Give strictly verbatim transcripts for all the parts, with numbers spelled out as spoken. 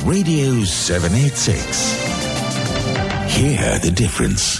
Radio seven eighty-six. Hear the difference.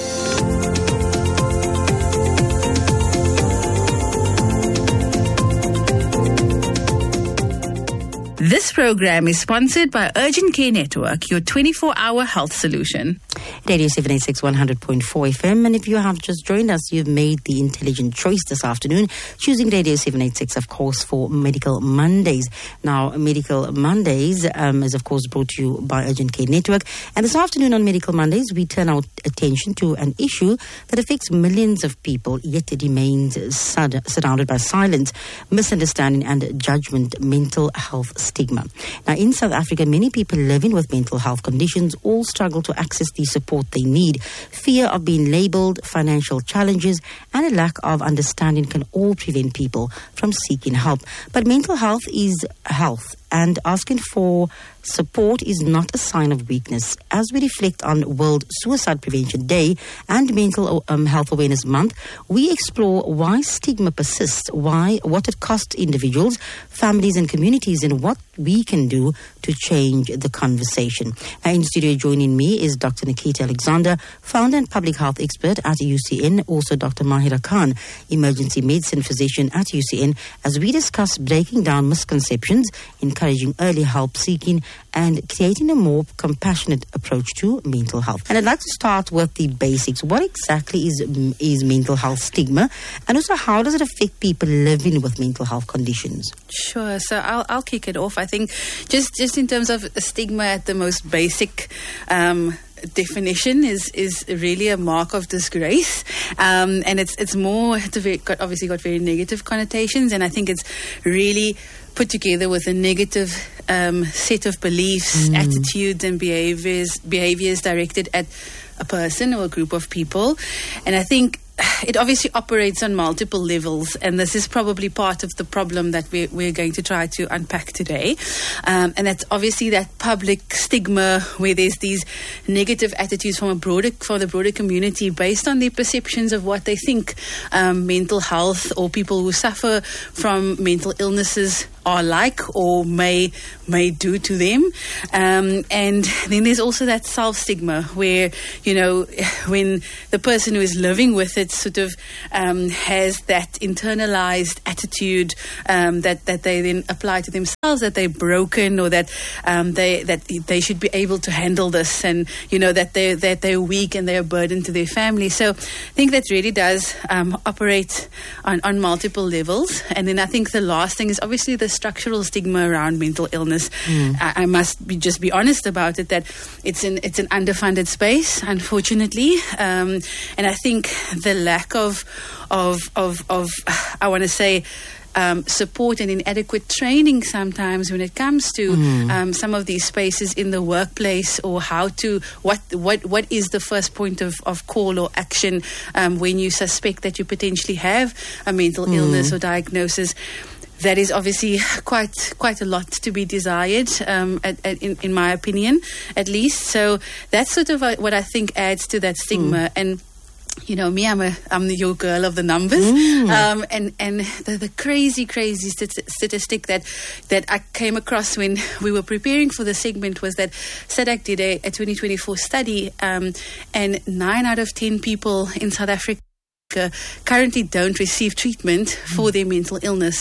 This program is sponsored by Urgent Care Network, your twenty-four hour health solution. Radio seven eighty-six, one hundred point four F M. And if you have just joined us, you've made the intelligent choice this afternoon, choosing Radio seven eighty-six, of course, for Medical Mondays. Now, Medical Mondays um, is, of course, brought to you by Urgent Care Network. And this afternoon on Medical Mondays, we turn our attention to an issue that affects millions of people, yet it remains sud- surrounded by silence, misunderstanding and judgment: mental health stigma. Now, in South Africa, many people living with mental health conditions all struggle to access the support they need. Fear of being labelled, financial challenges, and a lack of understanding can all prevent people from seeking help. But mental health is health, and asking for support is not a sign of weakness. As we reflect on World Suicide Prevention Day and Mental um, Health Awareness Month, we explore why stigma persists, why, what it costs individuals, families and communities, and what we can do to change the conversation. Now, in studio joining me is Doctor Nikita Alexander, founder and public health expert at U C N, also Doctor Mahira Khan, emergency medicine physician at U C N, as we discuss breaking down misconceptions, encouraging early help seeking, and creating a more compassionate approach to mental health. And I'd like to start with the basics. What exactly is is mental health stigma? And also, how does it affect people living with mental health conditions? Sure. So I'll I'll kick it off. I think just, just in terms of stigma at the most basic um definition is is really a mark of disgrace, um, and it's it's more it's very, got, obviously got very negative connotations, and I think it's really put together with a negative um, set of beliefs, mm. attitudes, and behaviors behaviors directed at a person or a group of people, and I think it obviously operates on multiple levels, and this is probably part of the problem that we're, we're going to try to unpack today. Um, and that's obviously that public stigma where there's these negative attitudes from a broader, from the broader community based on their perceptions of what they think um, mental health or people who suffer from mental illnesses are like or may may do to them. Um, and then there's also that self-stigma where, you know, when the person who is living with it sort of um, has that internalized attitude um, that, that they then apply to themselves, that they're broken or that um, they that they should be able to handle this, and, you know, that they're, that they're weak and they're a burden to their family. So I think that really does um, operate on, on multiple levels. And then I think the last thing is obviously the structural stigma around mental illness. Mm. I, I must be, just be honest about it, that it's an it's an underfunded space, unfortunately, um, and I think the lack of of of, of I want to say Um, support and inadequate training sometimes when it comes to mm. um, some of these spaces in the workplace, or how to what what what is the first point of, of call or action um, when you suspect that you potentially have a mental mm. illness or diagnosis. That is obviously quite quite a lot to be desired, um, at, at, in, in my opinion, at least. So that's sort of a, what I think adds to that stigma. Mm. And you know, me, I'm a, I'm your girl of the numbers, mm. um, and and the, the crazy, crazy stati- statistic that that I came across when we were preparing for the segment was that SADAG did a, a twenty twenty-four study, um, and nine out of ten people in South Africa currently don't receive treatment for mm. their mental illness.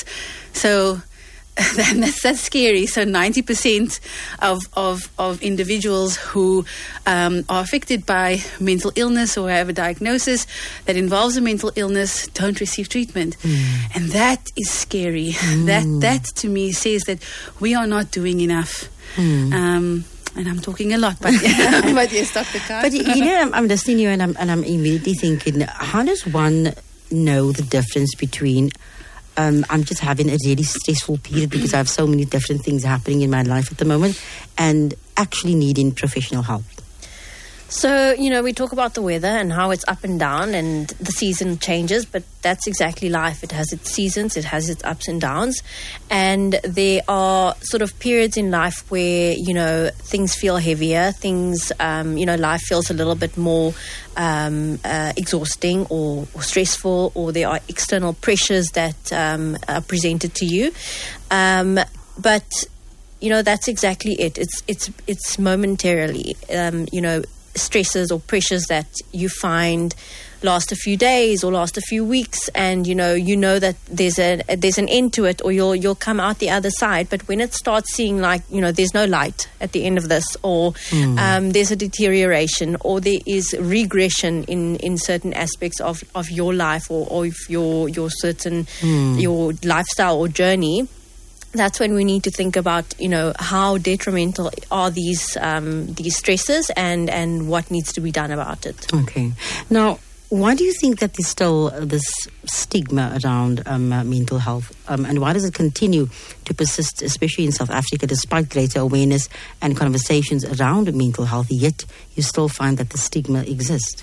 So that's, that's scary. So ninety percent of, of, of individuals who um, are affected by mental illness or have a diagnosis that involves a mental illness don't receive treatment. Mm. And that is scary. Mm. That, that to me says that we are not doing enough. Mm. Um, and I'm talking a lot, but, but yes, Doctor Khan. But, you know, I'm, I'm listening to you and I'm, and I'm immediately thinking, how does one know the difference between Um, I'm just having a really stressful period because I have so many different things happening in my life at the moment, and actually needing professional help? So, you know, we talk about the weather and how it's up and down and the season changes, but that's exactly life. It has its seasons, it has its ups and downs. And there are sort of periods in life where, you know, things feel heavier, things, um, you know, life feels a little bit more um, uh, exhausting or, or stressful, or there are external pressures that um, are presented to you. Um, but... you know, that's exactly it. It's it's it's momentarily, um, you know, stresses or pressures that you find last a few days or last a few weeks, and you know you know that there's a there's an end to it, or you'll you'll come out the other side. But when it starts seeing like, you know, there's no light at the end of this, or mm. um, there's a deterioration, or there is regression in, in certain aspects of, of your life, or, or if your your certain mm. your lifestyle or journey, that's when we need to think about, you know, how detrimental are these um, these stresses, and and what needs to be done about it. Okay. Now, why do you think that there's still this stigma around um, uh, mental health? Um, and why does it continue to persist, especially in South Africa, despite greater awareness and conversations around mental health, yet you still find that the stigma exists?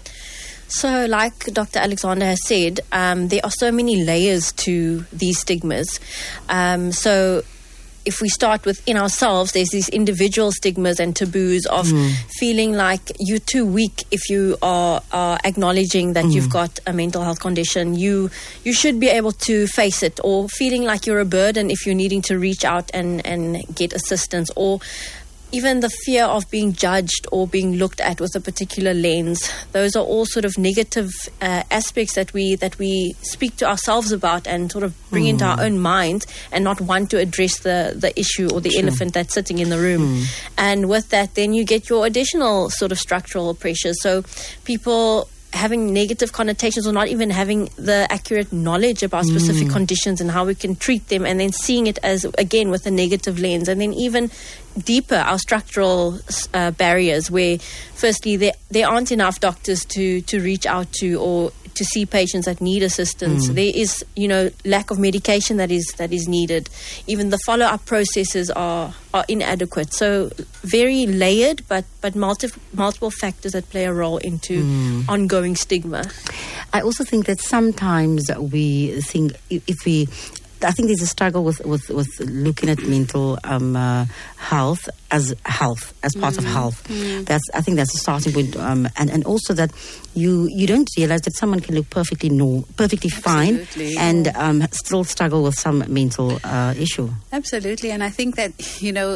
So, like Doctor Alexander has said, um, there are so many layers to these stigmas. Um, so, if we start within ourselves, there's these individual stigmas and taboos of mm. feeling like you're too weak if you are, are acknowledging that mm. you've got a mental health condition. You you should be able to face it, or feeling like you're a burden if you're needing to reach out and, and get assistance, or even the fear of being judged or being looked at with a particular lens. Those are all sort of negative uh, aspects that we that we speak to ourselves about and sort of bring mm. into our own minds, and not want to address the, the issue or the sure. elephant that's sitting in the room. Mm. And with that, then you get your additional sort of structural pressures. So people having negative connotations, or not even having the accurate knowledge about specific mm. conditions and how we can treat them, and then seeing it as, again, with a negative lens. And then even deeper, our structural uh, barriers, where firstly there, there aren't enough doctors to, to reach out to, or to see patients that need assistance. Mm. There is, you know, lack of medication that is that is needed. Even the follow-up processes are, are inadequate. So very layered, but but multi, multiple factors that play a role into mm. ongoing stigma. I also think that sometimes we think if we I think there's a struggle with, with, with looking at mental um, uh, health as health, as part mm. of health. Mm. That's I think that's a starting point, um, and and also that you you don't realize that someone can look perfectly no, perfectly Absolutely. fine and um, still struggle with some mental uh, issue. Absolutely, and I think that, you know,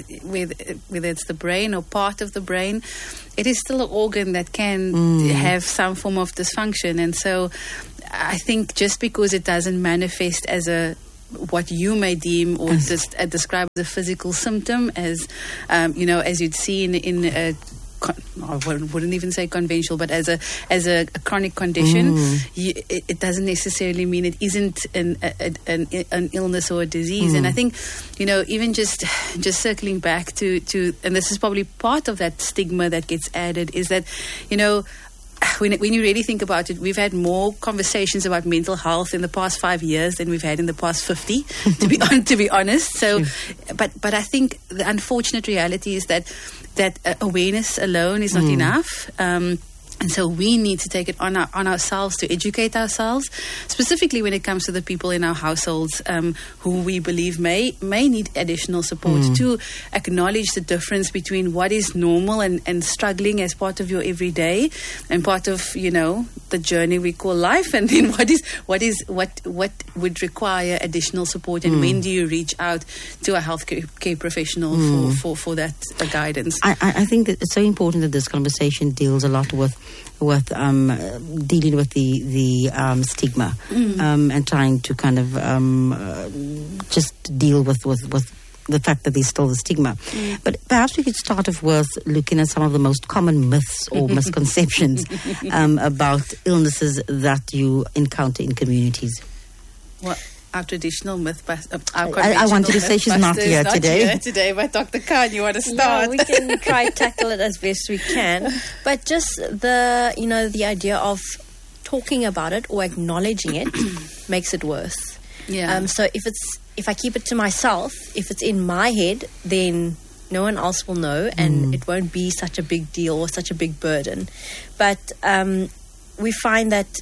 with whether it's the brain or part of the brain, it is still an organ that can mm. have some form of dysfunction, and so I think just because it doesn't manifest as a what you may deem or just uh, describe as a physical symptom, as um, you know, as you'd see in, in a Con- I wouldn't even say conventional, but as a as a, a chronic condition, mm. you, it, it doesn't necessarily mean it isn't an a, an, an illness or a disease. Mm. And I think, you know, even just just circling back to, to, and this is probably part of that stigma that gets added, is that, you know, When, when you really think about it, we've had more conversations about mental health in the past five years than we've had in the past fifty, to be on, to be honest. So, but but I think the unfortunate reality is that that uh, awareness alone is not mm. enough. Um, And so we need to take it on our, on ourselves to educate ourselves, specifically when it comes to the people in our households um, who we believe may may need additional support, mm. to acknowledge the difference between what is normal and, and struggling as part of your everyday and part of, you know, the journey we call life, and then what is what is what what would require additional support, and mm. when do you reach out to a healthcare care professional mm. for, for, for that uh, guidance. I, I think that it's so important that this conversation deals a lot with with um, dealing with the the um, stigma mm. um, and trying to kind of um, uh, just deal with, with, with the fact that there's still the stigma. Mm. But perhaps we could start off with looking at some of the most common myths or misconceptions um, about illnesses that you encounter in communities. What? Our traditional myth, uh, our I, I wanted to say she's not here not today. Here today, but Doctor Khan, you want to start? Yeah, we can try to tackle it as best we can. But just the, you know, the idea of talking about it or acknowledging it makes it worse. Yeah. Um, so if it's if I keep it to myself, if it's in my head, then no one else will know, and mm. it won't be such a big deal or such a big burden. But um, we find that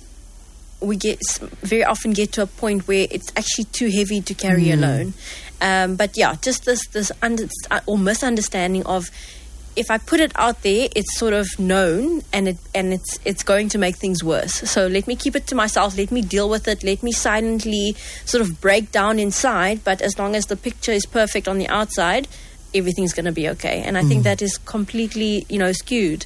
we get very often get to a point where it's actually too heavy to carry mm. alone. Um, but yeah, just this this under, or misunderstanding of if I put it out there, it's sort of known, and it and it's it's going to make things worse. So let me keep it to myself. Let me deal with it. Let me silently sort of break down inside. But as long as the picture is perfect on the outside, everything's going to be okay. And I mm. think that is completely, you know, skewed.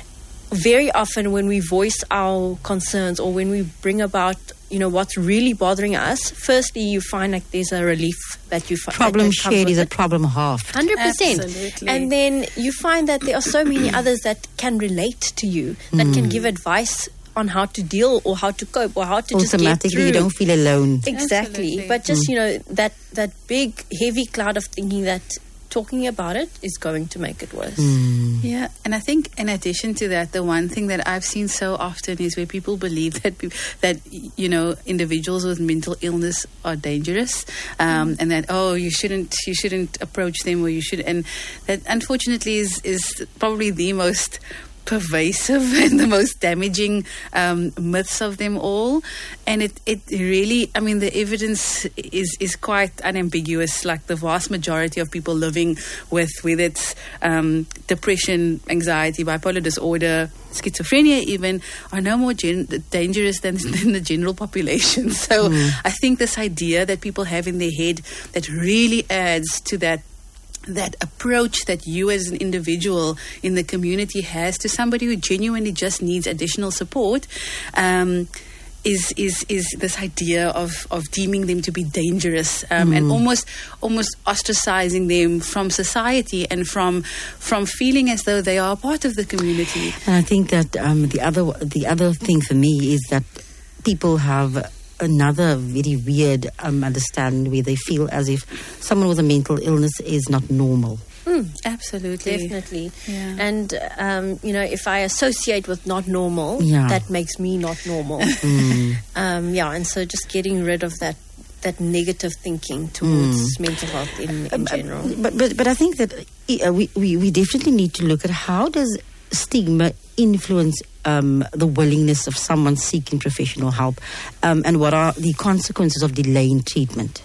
Very often when we voice our concerns or when we bring about, you know, what's really bothering us, firstly, you find like there's a relief that you find. Problem shared is a problem halved. one hundred percent. Absolutely. And then you find that there are so many others that can relate to you, that mm. can give advice on how to deal or how to cope or how to just get through. Automatically, you don't feel alone. Exactly. Absolutely. But just, Mm. you know, that, that big, heavy cloud of thinking that talking about it is going to make it worse. Mm. Yeah, and I think in addition to that, the one thing that I've seen so often is where people believe that pe- that you know individuals with mental illness are dangerous, um, mm. and that oh you shouldn't you shouldn't approach them, or you should, and that unfortunately is is probably the most pervasive and the most damaging um, myths of them all. And it, it really, I mean, the evidence is, is quite unambiguous. Like the vast majority of people living with, whether it's um, depression, anxiety, bipolar disorder, schizophrenia even, are no more gen- dangerous than, than the general population. So mm. I think this idea that people have in their head that really adds to that that approach that you as an individual in the community has to somebody who genuinely just needs additional support, um, is is is this idea of, of deeming them to be dangerous, um, mm. and almost almost ostracizing them from society and from from feeling as though they are a part of the community. And I think that um, the other the other thing for me is that people have another very weird um, understanding where they feel as if someone with a mental illness is not normal. Mm, Absolutely. Definitely. Yeah. And, um, you know, if I associate with not normal, Yeah. that makes me not normal. Mm. um, yeah, and so just getting rid of that that negative thinking towards Mm. mental health in, in general. But, but but I think that uh, we, we, we definitely need to look at how does stigma influence um, the willingness of someone seeking professional help, um, and what are the consequences of delaying treatment?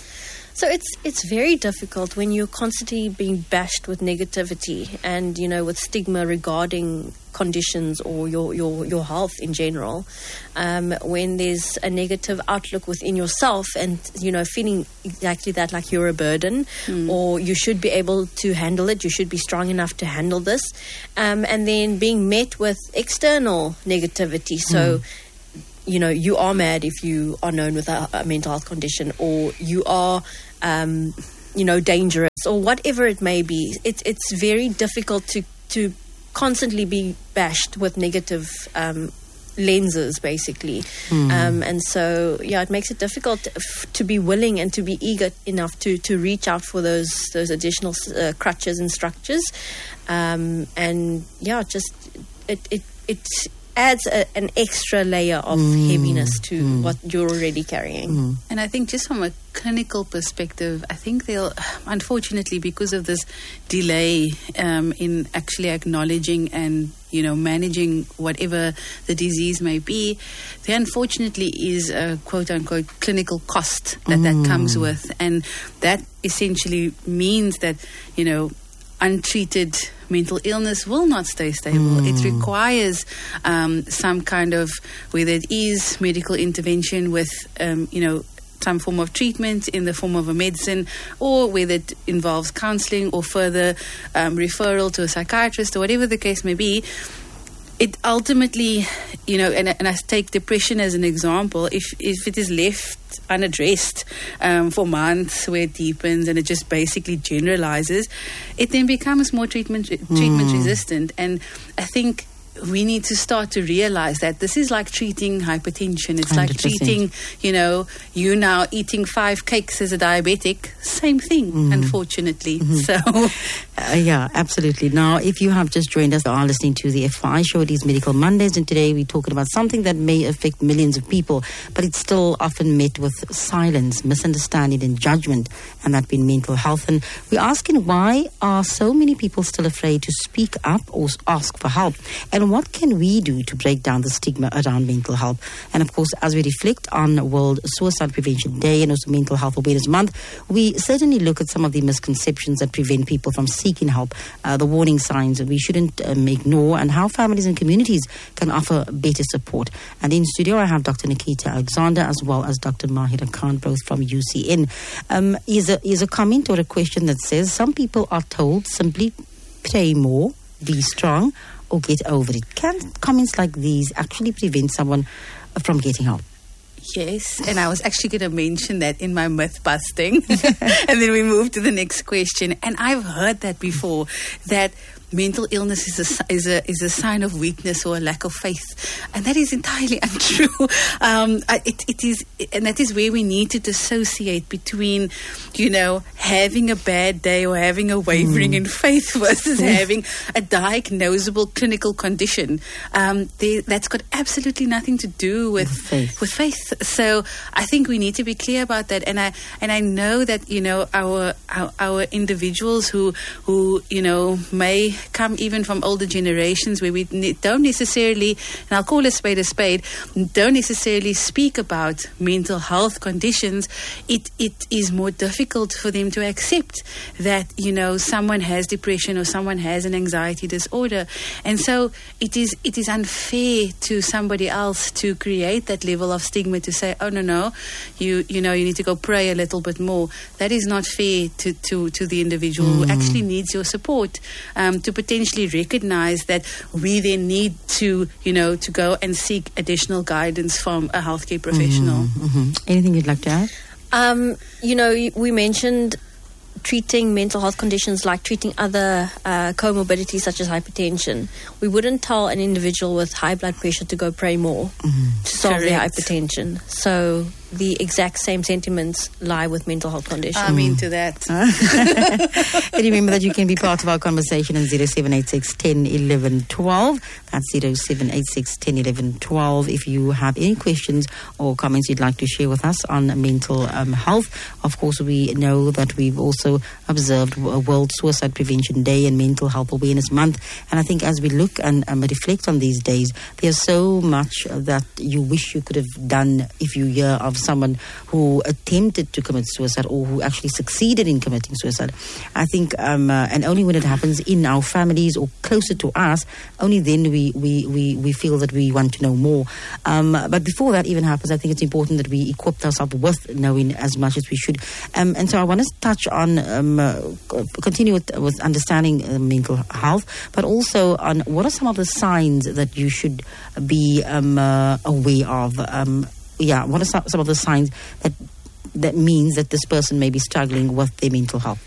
So it's it's very difficult when you're constantly being bashed with negativity and, you know, with stigma regarding conditions or your, your, your health in general. Um, when there's a negative outlook within yourself and, you know, feeling exactly that, like you're a burden mm. or you should be able to handle it, you should be strong enough to handle this. Um, and then being met with external negativity. So... Mm. You know, you are mad if you are known with a, a mental health condition, or you are, um, you know, dangerous, or whatever it may be. It's it's very difficult to to constantly be bashed with negative um, lenses, basically, mm. um, and so yeah, it makes it difficult to, to be willing and to be eager enough to to reach out for those those additional uh, crutches and structures, um, and yeah, just it it it. adds a, an extra layer of mm. heaviness to mm. what you're already carrying. Mm. And I think just from a clinical perspective, I think they'll, unfortunately, because of this delay um, in actually acknowledging and, you know, managing whatever the disease may be, there unfortunately is a quote-unquote clinical cost that mm. that comes with. And that essentially means that, you know, untreated mental illness will not stay stable. Mm. It requires um, some kind of, whether it is medical intervention with, um, you know, some form of treatment in the form of a medicine, or whether it involves counseling or further um, referral to a psychiatrist or whatever the case may be. It ultimately, you know, and, and I take depression as an example, if if it is left unaddressed um, for months, where it deepens and it just basically generalizes, it then becomes more treatment treatment mm. resistant. And I think we need to start to realize that this is like treating hypertension. It's like one hundred percent treating, you know, you now eating five cakes as a diabetic. Same thing, mm. unfortunately. Mm-hmm. So, uh, yeah, absolutely. Now, if you have just joined us, you are listening to the F I show. It is Medical Mondays, and today we're talking about something that may affect millions of people, but it's still often met with silence, misunderstanding, and judgment, and that being mental health. And we're asking, why are so many people still afraid to speak up or ask for help? And then what can we do to break down the stigma around mental health? And of course, as we reflect on World Suicide Prevention Day and also Mental Health Awareness Month, we certainly look at some of the misconceptions that prevent people from seeking help, uh, the warning signs that we shouldn't um, ignore, and how families and communities can offer better support. And in studio, I have Doctor Nikita Alexander as well as Doctor Mahira Khan, both from U C N. Um, is a is a comment or a question that says some people are told simply pray more, be strong, or get over it. Can comments like these actually prevent someone from getting help? Yes, and I was actually going to mention that in my myth busting. And then we move to the next question. And I've heard that before, that mental illness is a, is a is a sign of weakness or a lack of faith, and that is entirely untrue. Um, it, it is, and that is where we need to dissociate between, you know, having a bad day or having a wavering mm. in faith versus mm. having a diagnosable clinical condition. Um, they, that's got absolutely nothing to do with faith. with faith. So I think we need to be clear about that. And I and I know that, you know, our our, our individuals who who you know may come even from older generations where we don't necessarily, and I'll call a spade a spade, don't necessarily speak about mental health conditions. It it is more difficult for them to accept that, you know, someone has depression or someone has an anxiety disorder. And so it is it is unfair to somebody else to create that level of stigma, to say, oh no no, you you know you need to go pray a little bit more. That is not fair to to, to the individual mm. who actually needs your support, um, to potentially recognize that we then need to, you know, to go and seek additional guidance from a healthcare professional. Mm-hmm. Mm-hmm. Anything you'd like to add? Um, you know, we mentioned treating mental health conditions like treating other uh, comorbidities such as hypertension. We wouldn't tell an individual with high blood pressure to go pray more mm-hmm. to solve Correct. Their hypertension. So the exact same sentiments lie with mental health conditions. I'm into that. And remember that you can be part of our conversation on zero seven eight six, one zero, one one, one two. That's zero seven eight six, one zero, one one, one two. If you have any questions or comments you'd like to share with us on mental um, health. Of course, we know that we've also observed World Suicide Prevention Day and Mental Health Awareness Month. And I think as we look and um, reflect on these days, there's so much that you wish you could have done if you hear of someone who attempted to commit suicide or who actually succeeded in committing suicide. I think, um, uh, and only when it happens in our families or closer to us, only then we, we, we, we feel that we want to know more. Um, but before that even happens, I think it's important that we equip ourselves with knowing as much as we should. Um, and so I want to touch on, um, uh, continue with, with understanding uh, mental health, but also on what are some of the signs that you should be um, uh, aware of. Um, Yeah, what are some, some of the signs that that means that this person may be struggling with their mental health?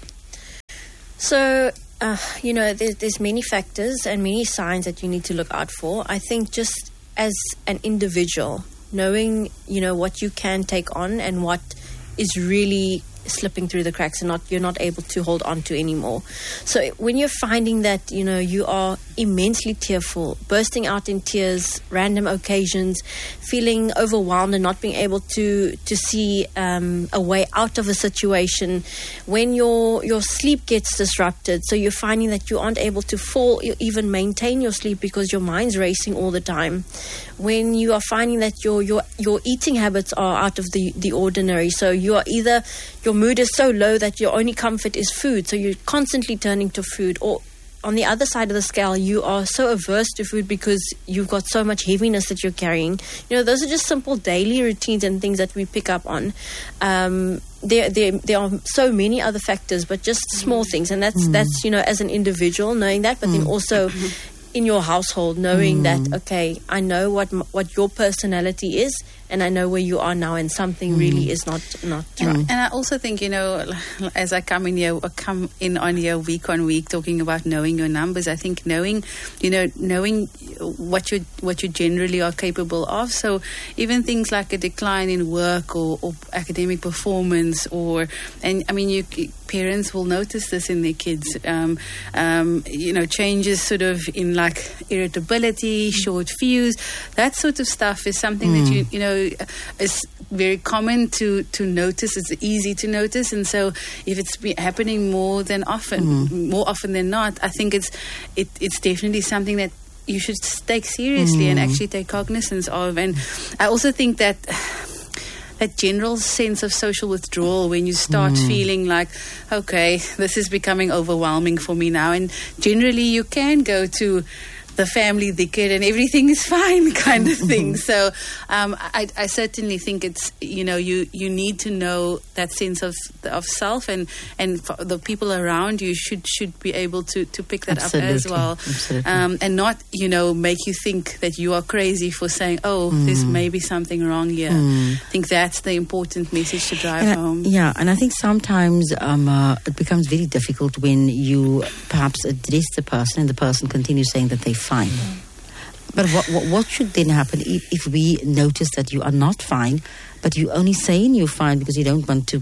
So, uh, you know, there's, there's many factors and many signs that you need to look out for. I think just as an individual, knowing, you know, what you can take on and what is really slipping through the cracks and not you're not able to hold on to anymore. So when you're finding that, you know, you are immensely tearful, bursting out in tears, random occasions, feeling overwhelmed and not being able to to see um, a way out of a situation, when your your sleep gets disrupted, so you're finding that you aren't able to fall, even maintain your sleep because your mind's racing all the time, when you are finding that your your your eating habits are out of the the ordinary, so you are either your mood is so low that your only comfort is food, so you're constantly turning to food, or on the other side of the scale, you are so averse to food because you've got so much heaviness that you're carrying. You know, those are just simple daily routines and things that we pick up on. Um, there, there, there are so many other factors, but just small things, and that's mm. that's you know, as an individual knowing that, but mm. then also in your household knowing mm. that, okay, I know what what your personality is, and I know where you are now, and something mm. really is not not and, right. And I also think, you know, as I come in here, come in on here week on week talking about knowing your numbers, I think knowing, you know, knowing what you what you generally are capable of. So even things like a decline in work or, or academic performance, or and I mean, you parents will notice this in their kids. Um, um, you know, changes sort of in like irritability, short fuse, that sort of stuff is something mm. that you you know. It's very common to, to notice. It's easy to notice, and so if it's be happening more than often, mm. more often than not, I think it's it, it's definitely something that you should take seriously mm. and actually take cognizance of. And I also think that that general sense of social withdrawal when you start mm. feeling like, okay, this is becoming overwhelming for me now. And generally you can go to the family dhikr and everything is fine kind of thing. So um, I, I certainly think it's, you know, you, you need to know that sense of of self, and, and for the people around you should should be able to, to pick that Absolutely. up as well. Um, and not, you know, make you think that you are crazy for saying, oh, mm. there's maybe something wrong here. Mm. I think that's the important message to drive and home. I, yeah, and I think sometimes um, uh, it becomes very difficult when you perhaps address the person and the person continues saying that they fine. Mm. But what, what what should then happen if, if we notice that you are not fine, but you only saying you're fine because you don't want to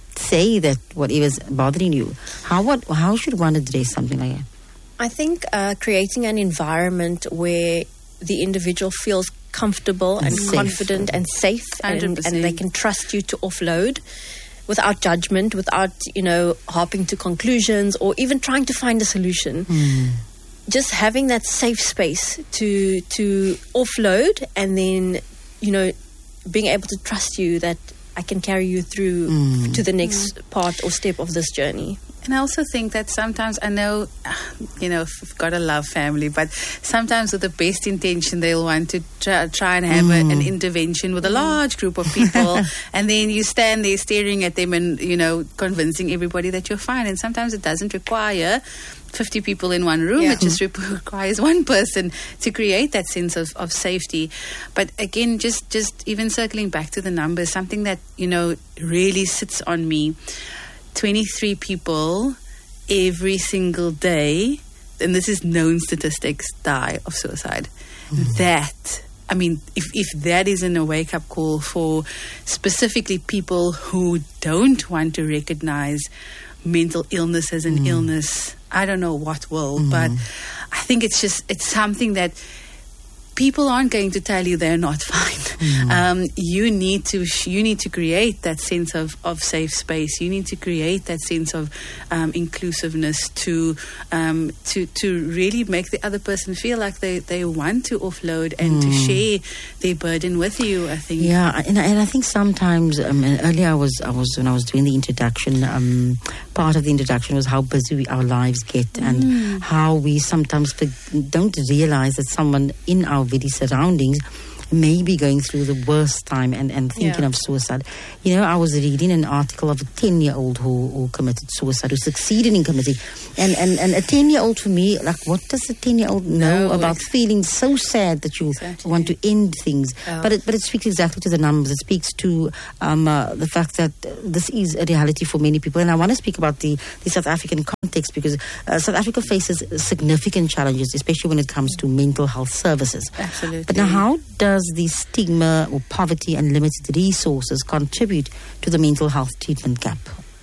say that whatever's bothering you? How what how should one address something like that? I think uh, creating an environment where the individual feels comfortable and, and confident and safe, and, and they can trust you to offload without judgment, without, you know, hopping to conclusions or even trying to find a solution. Mm. Just having that safe space to to offload, and then, you know, being able to trust you that I can carry you through mm. to the next mm. part or step of this journey. And I also think that sometimes, I know, you know, you've got a love family, but sometimes with the best intention, they'll want to try, try and have mm. a, an intervention with a large group of people. And then you stand there staring at them and, you know, convincing everybody that you're fine. And sometimes it doesn't require fifty people in one room. Yeah. It just requires one person to create that sense of, of safety. But again, just, just even circling back to the numbers, something that, you know, really sits on me. twenty-three people every single day, and this is known statistics, die of suicide. Mm-hmm. That, I mean, if, if that isn't a wake-up call for specifically people who don't want to recognize mental illness as an mm. illness, I don't know what will, mm. but I think it's just, it's something that people aren't going to tell you they're not fine. Mm. Um, you need to you need to create that sense of, of safe space. You need to create that sense of um, inclusiveness to um, to to really make the other person feel like they, they want to offload and mm. to share their burden with you, I think. Yeah, and, and I think sometimes um, earlier I was I was when I was doing the introduction. Um, part of the introduction was how busy we, our lives get, mm. and how we sometimes don't realize that someone in our very surroundings may be going through the worst time and, and thinking yeah. of suicide. You know, I was reading an article of a ten-year-old who, who committed suicide, who succeeded in committing. And, and, and a ten-year-old, for me, like, what does a ten-year-old know no, about feeling so sad that you exactly. want to end things? Oh. But, it, but it speaks exactly to the numbers. It speaks to um, uh, the fact that this is a reality for many people. And I want to speak about the, the South African context, because uh, South Africa faces significant challenges, especially when it comes to mental health services. Absolutely. But now, how does the stigma or poverty and limited resources contribute to the mental health treatment gap?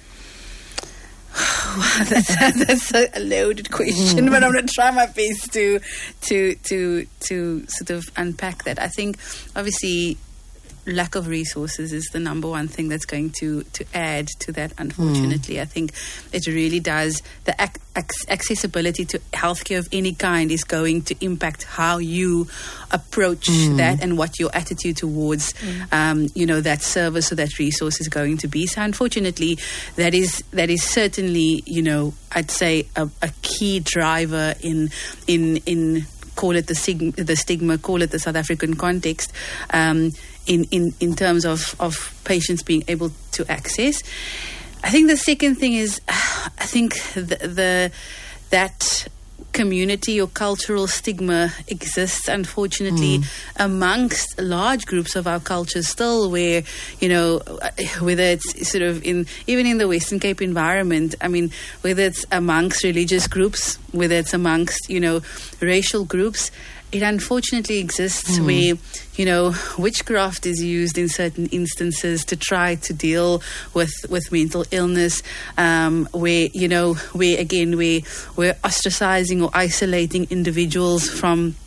Wow, that's, that's a loaded question, mm. but I'm going to try my best to to to to sort of unpack that. I think, obviously, lack of resources is the number one thing that's going to, to add to that, unfortunately. Mm. I think it really does. The ac- ac- accessibility to healthcare of any kind is going to impact how you approach mm. that and what your attitude towards, mm. um, you know, that service or that resource is going to be. So, unfortunately, that is that is certainly, you know, I'd say a, a key driver in in in call it the stigma, the stigma, call it the South African context. Um, In, in, in terms of, of patients being able to access. I think the second thing is, I think the, the that community or cultural stigma exists, unfortunately, mm. amongst large groups of our culture still, where, you know, whether it's sort of in, even in the Western Cape environment, I mean, whether it's amongst religious groups, whether it's amongst, you know, racial groups, it unfortunately exists mm. where, you know, witchcraft is used in certain instances to try to deal with, with mental illness, um, where, you know, where, again, we, we're ostracizing or isolating individuals from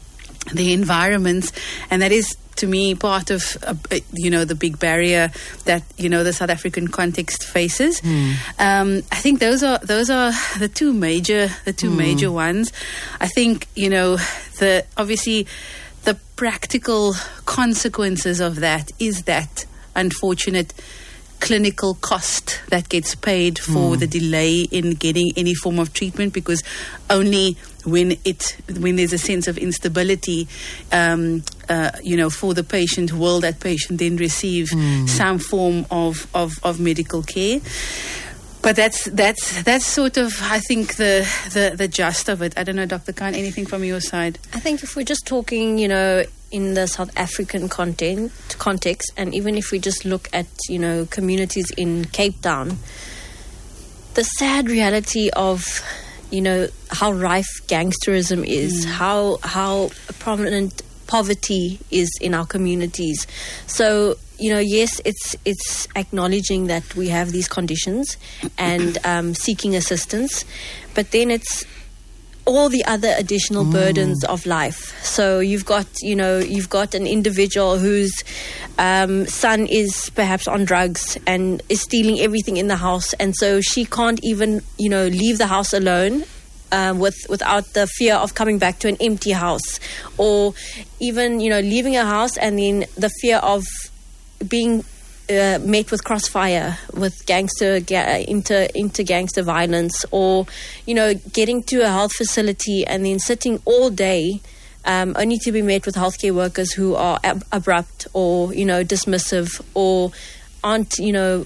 the environments, and that is, to me, part of uh, you know the big barrier that you know the South African context faces. Mm. Um, I think those are those are the two major the two mm. major ones. I think you know the obviously the practical consequences of that is that unfortunate clinical cost that gets paid for mm. the delay in getting any form of treatment, because only when it when there's a sense of instability um, uh, you know for the patient will that patient then receive mm. some form of, of, of medical care. But that's that's that's sort of, I think, the, the, the gist of it. I don't know, Doctor Khan, anything from your side? I think if we're just talking, you know, in the South African content, context, and even if we just look at, you know, communities in Cape Town, the sad reality of, you know, how rife gangsterism is, mm. how how prominent poverty is in our communities. So, you know, yes, it's it's acknowledging that we have these conditions and um, seeking assistance, but then it's all the other additional mm. burdens of life. So you've got, you know, you've got an individual whose um, son is perhaps on drugs and is stealing everything in the house, and so she can't even, you know, leave the house alone. Um, with without the fear of coming back to an empty house, or even, you know, leaving a house and then the fear of being uh, met with crossfire, with gangster ga- inter inter gangster violence, or, you know, getting to a health facility and then sitting all day um, only to be met with healthcare workers who are ab- abrupt or, you know, dismissive, or aren't, you know,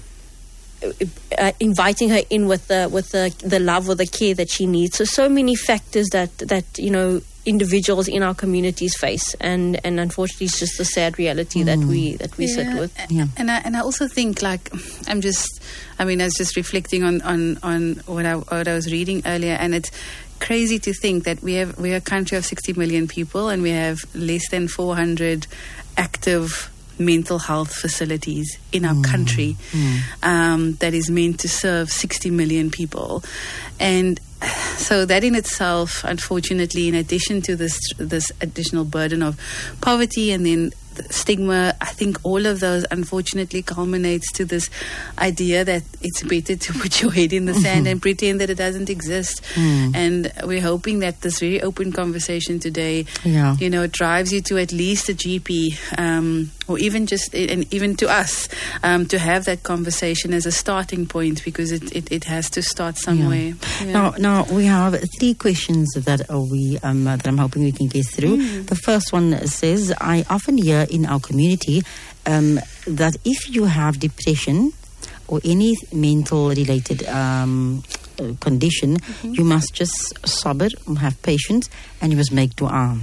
Uh, inviting her in with the with the, the love or the care that she needs. So so many factors that that you know individuals in our communities face, and, and unfortunately it's just the sad reality mm. that we that we yeah. sit with. Yeah. And I and I also think, like, I'm just I mean I was just reflecting on on, on what I what I was reading earlier, and it's crazy to think that we have we're a country of sixty million people and we have less than four hundred active mental health facilities in our mm. country mm. Um, that is meant to serve sixty million people. And so that in itself, unfortunately, in addition to this this additional burden of poverty and then the stigma, I think all of those unfortunately culminates to this idea that it's better to put your head in the mm-hmm. sand and pretend that it doesn't exist. Mm. And we're hoping that this very open conversation today, yeah. you know, drives you to at least a G P, um, or even just, and even to us, um, to have that conversation as a starting point, because it, it, it has to start somewhere. Yeah. Yeah. Now, now we have three questions that uh, we um, that I'm hoping we can get through. Mm. The first one says, I often hear in our community um, that if you have depression or any mental related um, uh, condition, mm-hmm. you must just sabr, have patience, and you must make dua.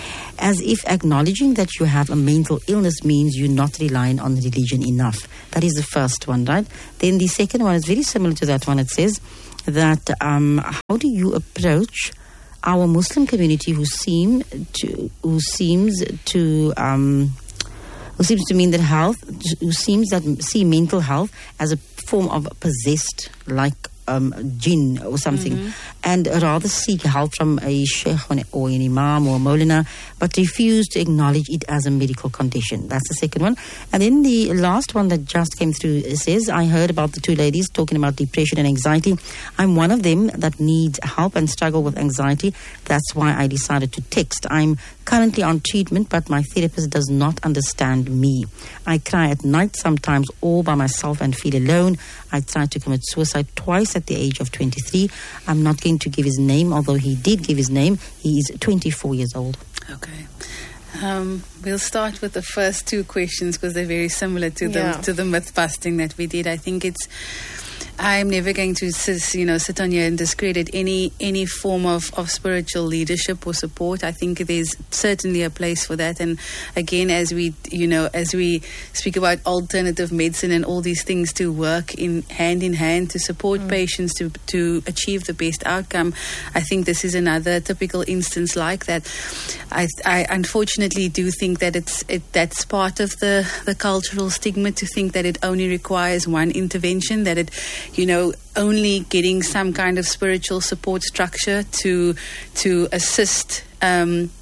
As if acknowledging that you have a mental illness means you're not relying on religion enough. That is the first one, right? Then the second one is very similar to that one. It says that um, how do you approach our Muslim community who seem to who seems to um, who seems to mean that health who seems that see mental health as a form of possessed, like um, jinn or something, mm-hmm. and rather seek help from a sheikh or an imam or a maulana, but refuse to acknowledge it as a medical condition. That's the second one. And then the last one that just came through says, I heard about the two ladies talking about depression and anxiety. I'm one of them that needs help and struggle with anxiety. That's why I decided to text. I'm currently on treatment, but my therapist does not understand me. I cry at night sometimes all by myself and feel alone. I tried to commit suicide twice at the age of twenty-three. I'm not going to give his name, although he did give his name. He is twenty-four years old. Okay. Um, we'll start with the first two questions because they're very similar to yeah. the to the myth busting that we did. I think it's I'm never going to sit, you know, sit on here and discredit any any form of, of spiritual leadership or support. I think there's certainly a place for that. And again, as we, you know, as we speak about alternative medicine and all these things to work in hand in hand to support mm. patients to to achieve the best outcome, I think this is another typical instance like that. I, I unfortunately do think that it's it, that's part of the, the cultural stigma to think that it only requires one intervention, that it you know, only getting some kind of spiritual support structure to to assist, um,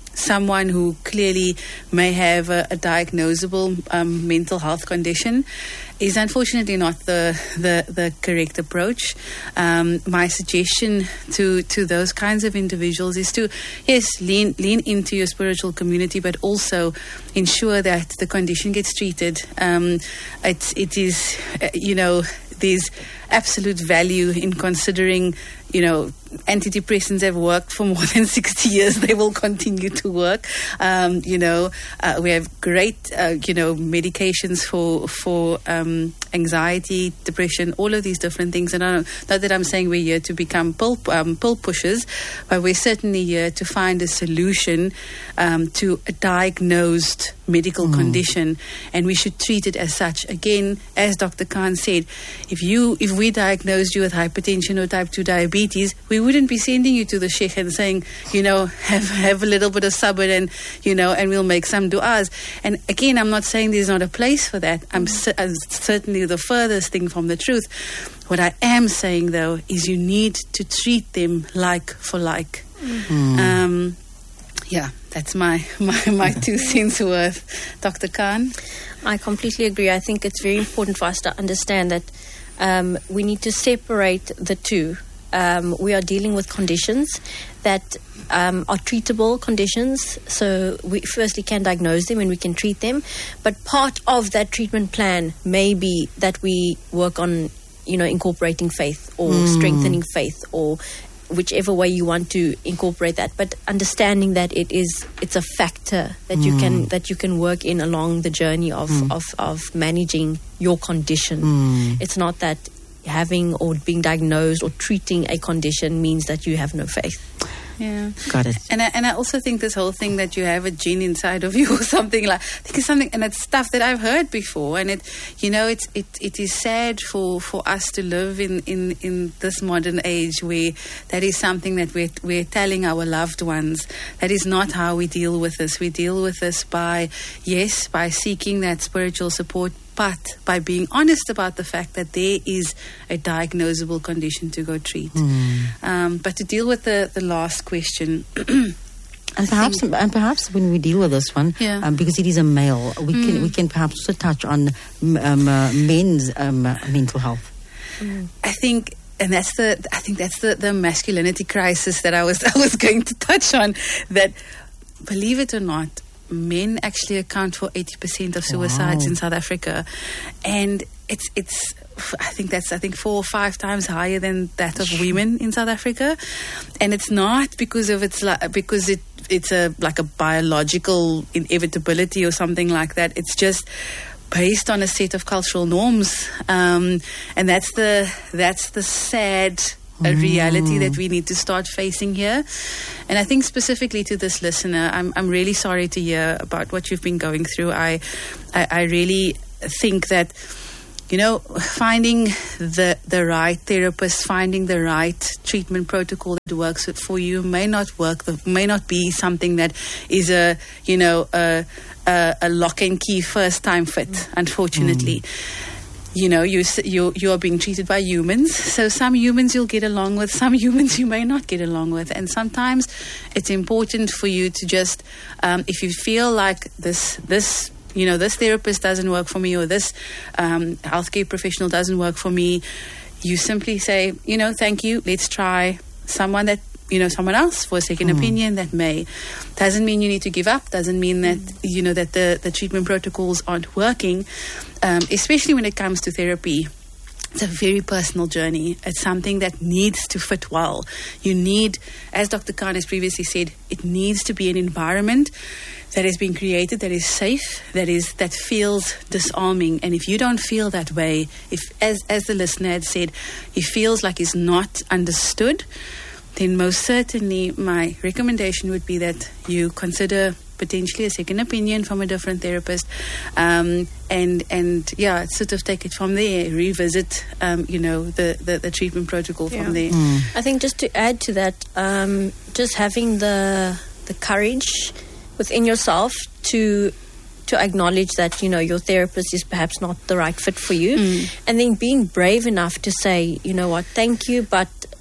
someone who clearly may have a, a diagnosable um, mental health condition is unfortunately not the the, the correct approach. Um, my suggestion to, to those kinds of individuals is to, yes, lean lean into your spiritual community, but also ensure that the condition gets treated. Um, it, it is, uh, you know, there's absolute value in considering, you know, antidepressants have worked for more than sixty years. They will continue to work. Um, you know, uh, we have great, uh, you know, medications for for um, anxiety, depression, all of these different things. And I don't, not that I'm saying we're here to become pill, um, pill pushers, but we're certainly here to find a solution um, to a diagnosed medical mm. condition, and we should treat it as such. Again, as Doctor Khan said, if you if we diagnosed you with hypertension or type two diabetes, we wouldn't be sending you to the sheikh and saying, you know, have have a little bit of sabr and, you know, and we'll make some du'as. And again, I'm not saying there's not a place for that. I'm, c- I'm certainly the furthest thing from the truth. What I am saying, though, is you need to treat them like for like. Mm. Um, yeah, that's my, my, my two cents worth. Doctor Khan? I completely agree. I think it's very important for us to understand that um, we need to separate the two. Um, we are dealing with conditions that um, are treatable conditions, so we firstly can diagnose them and we can treat them. But part of that treatment plan may be that we work on, you know, incorporating faith or mm. strengthening faith, or whichever way you want to incorporate that. But understanding that it is it's a factor that mm. you can that you can work in along the journey of mm. of, of managing your condition. Mm. It's not that having or being diagnosed or treating a condition means that you have no faith. Yeah, got it. And I, and I also think this whole thing that you have a gene inside of you or something like, I think it's something, and it's stuff that I've heard before. And it, you know, it's it it is sad for, for us to live in, in, in this modern age where that is something that we're we're telling our loved ones. That is not how we deal with this. We deal with this by yes, by seeking that spiritual support, but by being honest about the fact that there is a diagnosable condition to go treat. Mm. Um, but to deal with the, the last question, and perhaps and perhaps when we deal with this one, yeah. um, because it is a male, we mm. can we can perhaps also touch on um, uh, men's um, uh, mental health. Mm. I think. And that's the, I think that's the, the masculinity crisis that I was I was going to touch on. That, believe it or not, men actually account for eighty percent of suicides wow. in South Africa, and it's it's I think that's I think four or five times higher than that of women in South Africa, and it's not because of it's like because it it's a like a biological inevitability or something like that. It's just based on a set of cultural norms, um, and that's the that's the sad a reality that we need to start facing here. And I think specifically to this listener, I'm I'm really sorry to hear about what you've been going through. I I, I really think that, you know, finding the the right therapist, finding the right treatment protocol that works for you may not work, may not be something that is a, you know, a a, a lock and key first time fit, unfortunately. Mm. You know, you you you are being treated by humans. So some humans you'll get along with, some humans you may not get along with. And sometimes it's important for you to just, um, if you feel like this this you know this therapist doesn't work for me, or this um, healthcare professional doesn't work for me, you simply say, you know, thank you. Let's try someone that. You know, someone else for a second mm. opinion that may. Doesn't mean you need to give up. Doesn't mean that, mm. you know, that the, the treatment protocols aren't working, um, especially when it comes to therapy. It's a very personal journey. It's something that needs to fit well. You need, as Doctor Khan has previously said, it needs to be an environment that has been created, that is safe, that is that feels disarming. And if you don't feel that way, if as as the listener had said, he feels like he's not understood, then most certainly my recommendation would be that you consider potentially a second opinion from a different therapist, um, and and yeah, sort of take it from there, revisit, um, you know, the, the, the treatment protocol yeah. from there. Mm. I think just to add to that, um, just having the the courage within yourself to to acknowledge that, you know, your therapist is perhaps not the right fit for you, mm. and then being brave enough to say, you know what, thank you, but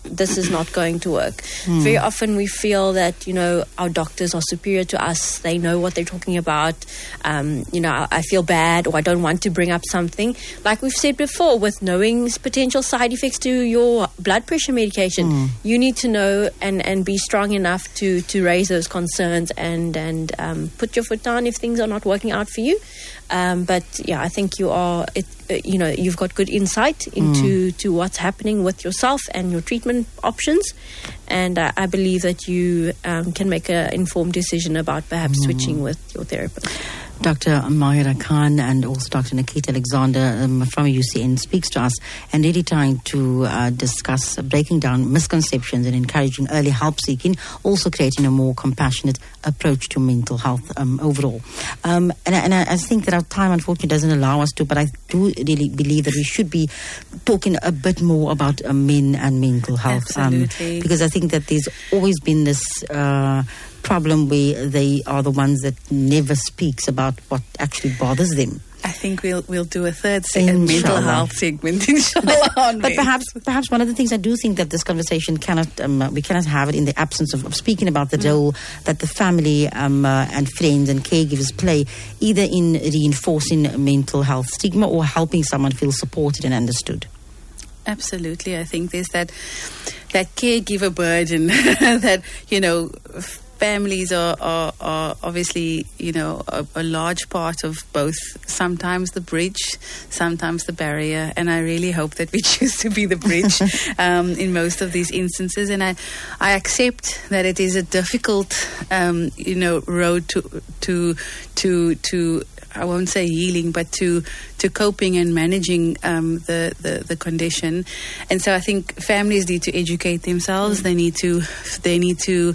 this is not going to work. Mm. Very often we feel that, you know, our doctors are superior to us. They know what they're talking about. Um, you know, I, I feel bad, or I don't want to bring up something. Like we've said before, with knowing potential side effects to your blood pressure medication, Mm. you need to know and, and be strong enough to, to raise those concerns and, and um, put your foot down if things are not working out for you. Um, but yeah, I think you are, it, uh, you know, you've got good insight into Mm. to what's happening with yourself and your treatment options. And uh, I believe that you um, can make an informed decision about perhaps Mm. switching with your therapist. Doctor Mahira Khan and also Doctor Nikita Alexander um, from U C N speaks to us and really trying to uh, discuss uh, breaking down misconceptions and encouraging early help seeking, also creating a more compassionate approach to mental health um, overall. Um, and and I, I think that our time unfortunately doesn't allow us to, but I do really believe that we should be talking a bit more about uh, men and mental health. Absolutely. Um, because I think that there's always been this Uh, problem where they are the ones that never speaks about what actually bothers them. I think we'll we'll do a third se- a mental Inshallah. health segment, inshallah. on But this. perhaps, perhaps one of the things I do think that this conversation cannot, um, we cannot have it in the absence of, of speaking about the Mm. role that the family um, uh, and friends and caregivers play, either in reinforcing mental health stigma or helping someone feel supported and understood. Absolutely. I think there's that that caregiver burden that, you know, families are, are, are obviously, you know, a, a large part of both, sometimes the bridge, sometimes the barrier. And I really hope that we choose to be the bridge um, in most of these instances. And I, I accept that it is a difficult, um, you know, road to, to, to, to, I won't say healing, but to to coping and managing um, the, the the condition. And so I think families need to educate themselves. Mm. They need to they need to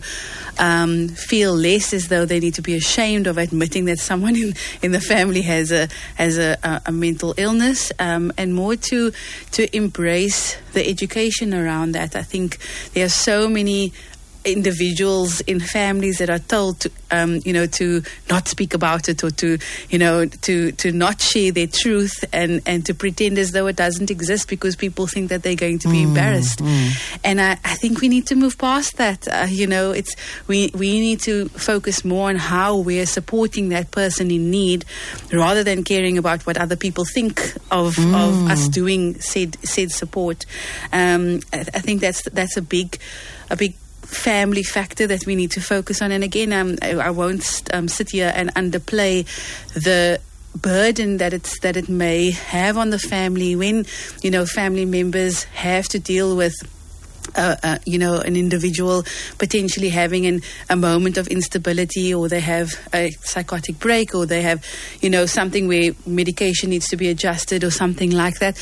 um, feel less as though they need to be ashamed of admitting that someone in, in the family has a has a, a, a mental illness, um, and more to to embrace the education around that. I think there are so many individuals in families that are told to, um, you know, to not speak about it, or to, you know, to, to not share their truth, and, and to pretend as though it doesn't exist because people think that they're going to be Mm, embarrassed. mm. And I, I think we need to move past that. Uh, you know, it's we we need to focus more on how we're supporting that person in need, rather than caring about what other people think of Mm. of us doing said said support. Um, I, I think that's that's a big a big family factor that we need to focus on. And again, um, I, I won't um, sit here and underplay the burden that it's that it may have on the family when, you know, family members have to deal with Uh, uh, you know, an individual potentially having an, a moment of instability, or they have a psychotic break, or they have, you know, something where medication needs to be adjusted or something like that.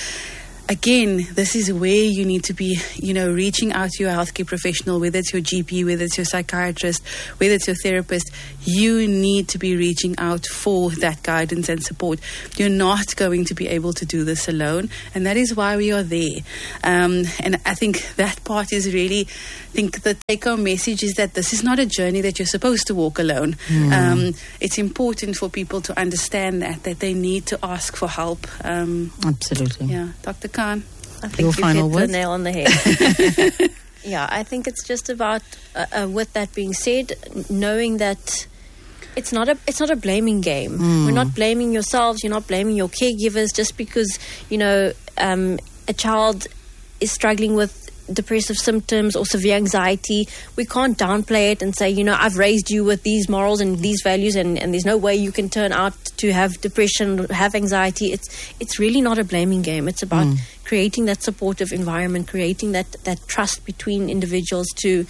Again, this is where you need to be, you know, reaching out to your healthcare professional, whether it's your G P, whether it's your psychiatrist, whether it's your therapist. You need to be reaching out for that guidance and support. You're not going to be able to do this alone, and that is why we are there. Um, and I think that part is really, I think the take-home message is that this is not a journey that you're supposed to walk alone. Mm. Um, it's important for people to understand that, that they need to ask for help. Um, Absolutely. yeah, Doctor Khan. I think Your you final hit words? the nail on the head. Yeah, I think it's just about, uh, uh, with that being said, n- knowing that it's not a it's not a blaming game. Mm. We're not blaming yourselves. You're not blaming your caregivers just because, you know, um, a child is struggling with depressive symptoms or severe anxiety. We can't downplay it and say, you know, I've raised you with these morals and these values, and, and there's no way you can turn out to have depression, have anxiety. It's it's really not a blaming game. It's about Mm. creating that supportive environment, creating that, that trust between individuals to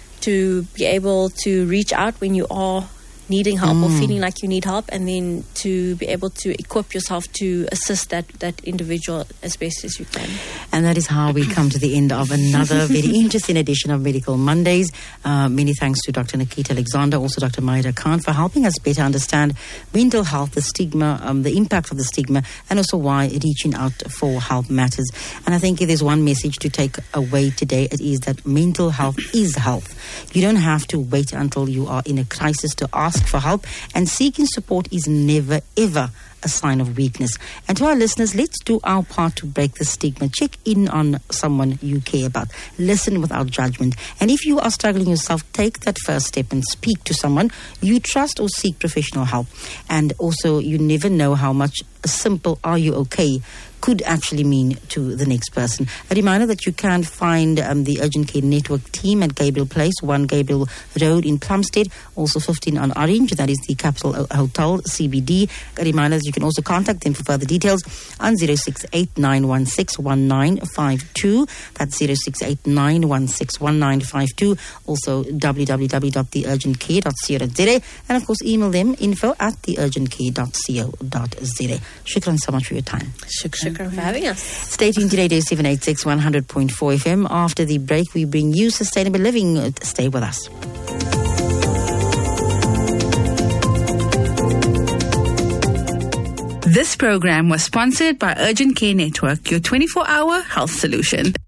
to be able to reach out when you are needing help or Mm. feeling like you need help, and then to be able to equip yourself to assist that, that individual as best as you can. And that is how we come to the end of another very interesting edition of Medical Mondays. Uh, many thanks to Doctor Nikita Alexander, also Doctor Mahira Khan, for helping us better understand mental health, the stigma, um, the impact of the stigma, and also why reaching out for help matters. And I think if there's one message to take away today, it is that mental health is health. You don't have to wait until you are in a crisis to ask for help, and seeking support is never, ever a sign of weakness. And to our listeners, let's do our part to break the stigma. Check in on someone you care about. Listen without judgment. And if you are struggling yourself, take that first step and speak to someone you trust or seek professional help. And also, you never know how much a simple "are you okay" could actually mean to the next person. A reminder that you can find um, the Urgent Care Network team at Gabriel Place, one Gabriel Road in Plumstead, also fifteen on Orange, that is the Capital Hotel, C B D. A reminder that you can also contact them for further details on zero six eight nine one six one nine five two. That's zero six eight nine one six one nine five two. Also w w w dot the urgent care dot co dot z a, and of course email them info at the urgent care dot co dot z a. Shukran so much for your time. Shukran. Shukran for having us. Stay tuned to Radio seven eighty-six one hundred point four F M. After the break, we bring you sustainable living. Stay with us. This program was sponsored by Urgent Care Network, your twenty-four hour health solution.